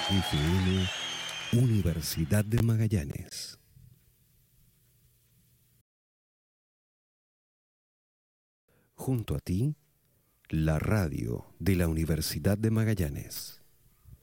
FM Universidad de Magallanes. Junto a ti, la radio de la Universidad de Magallanes.